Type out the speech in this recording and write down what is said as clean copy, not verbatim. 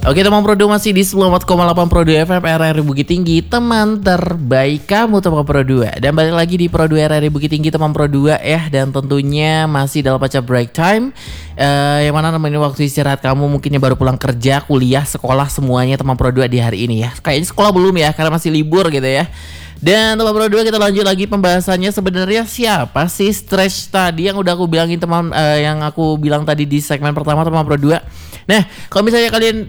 Oke teman Pro 2 masih di 94,8 Pro 2 FM RRI Bukit Tinggi, teman terbaik kamu teman Pro 2. Dan balik lagi di Pro 2 RRI Bukit Tinggi teman Pro 2 ya. Dan tentunya masih dalam baca break time, yang mana nemenin waktu istirahat kamu mungkinnya baru pulang kerja, kuliah, sekolah semuanya teman Pro 2 di hari ini ya. Kayaknya sekolah belum ya karena masih libur gitu ya. Dan teman Pro 2 kita lanjut lagi pembahasannya. Sebenarnya siapa sih Stretch tadi yang udah aku bilangin teman, yang aku bilang tadi di segmen pertama teman Pro 2. Nah, kalau misalnya kalian